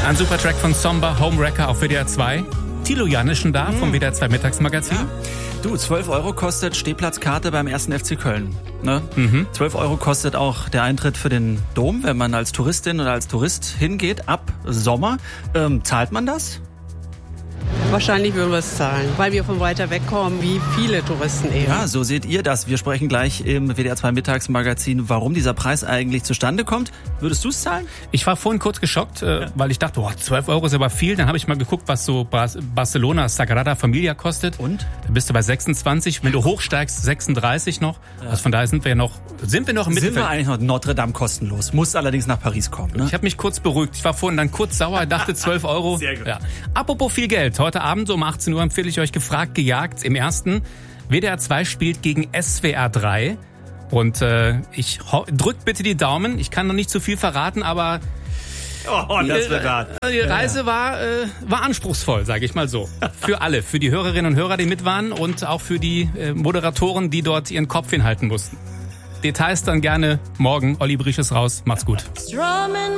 Ein super Track von Somber, Homewrecker auf WDR 2. Thilo Janischen da vom WDR 2 Mittagsmagazin. Ja. Du, 12 € kostet Stehplatzkarte beim 1. FC Köln. Ne? 12 € kostet auch der Eintritt für den Dom, wenn man als Touristin oder als Tourist hingeht, ab Sommer. Zahlt man das? Wahrscheinlich würden wir es zahlen, weil wir von weiter weg kommen, wie viele Touristen eben. Ja, so seht ihr das. Wir sprechen gleich im WDR 2 Mittagsmagazin, warum dieser Preis eigentlich zustande kommt. Würdest du es zahlen? Ich war vorhin kurz geschockt, weil ich dachte, 12 € ist aber viel. Dann habe ich mal geguckt, was so Barcelona Sagrada Familia kostet. Und? Da bist du bei 26. Wenn du hochsteigst, 36 noch. Ja. Also von daher sind wir noch im Mittelfeld. Sind wir eigentlich noch Notre Dame kostenlos? Muss allerdings nach Paris kommen. Ne? Ich habe mich kurz beruhigt. Ich war vorhin dann kurz sauer, dachte 12 €. Sehr gut. Ja. Apropos viel Geld. Heute Abend um 18 Uhr empfehle ich euch gefragt, gejagt. Im ersten WDR 2 spielt gegen SWR 3. Und drückt bitte die Daumen. Ich kann noch nicht zu viel verraten, aber das wird hart. Die Reise war anspruchsvoll, sage ich mal so. Für alle, für die Hörerinnen und Hörer, die mit waren und auch für die Moderatoren, die dort ihren Kopf hinhalten mussten. Details dann gerne morgen. Olli Brich ist raus. Macht's gut.